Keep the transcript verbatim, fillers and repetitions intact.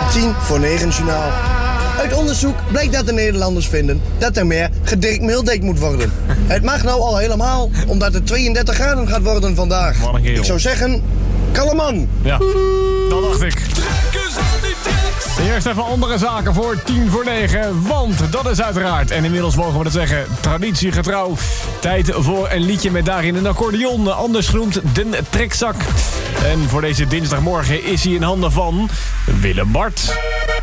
tien voor negen journaal. Uit onderzoek blijkt dat de Nederlanders vinden dat er meer gedirkt meeldek moet worden. Het mag nou al helemaal, omdat het tweeëndertig graden gaat worden vandaag. Wat een kerel. Ik zou zeggen, kalleman. Ja, dat dacht ik. Eerst even andere zaken voor tien voor negen, want dat is uiteraard, en inmiddels mogen we dat zeggen, traditiegetrouw. Tijd voor een liedje met daarin een accordeon, anders genoemd de trekzak. En voor deze dinsdagmorgen is hij in handen van Willem Bart.